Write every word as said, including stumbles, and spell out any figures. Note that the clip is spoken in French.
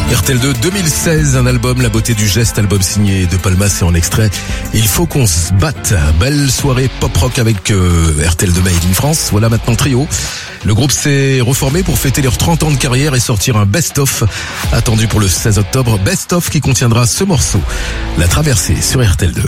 R T L deux deux mille seize, un album, La beauté du geste, album signé De Palmas et en extrait Il faut qu'on se batte. Belle soirée pop-rock avec euh, R T L deux Made in France. Voilà maintenant le trio. Le groupe s'est reformé pour fêter leurs trente ans de carrière et sortir un best-of attendu pour le seize octobre. Best-of qui contiendra ce morceau, La Traversée sur R T L deux.